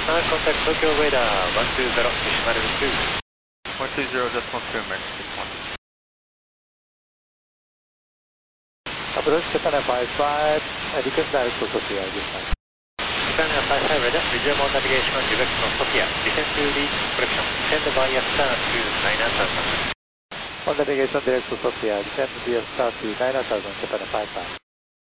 contact Tokyo radar 120, decimal 2. 120, decimal 2, emergency 20. Approach Japan 55, request direct to Sofia this time. Japan 55 radar, visual navigation direct from Sofia. Descend to reach correction. Descend via star to 9000. On navigation direct to Sofia, descend via star to 9000, Japan 55.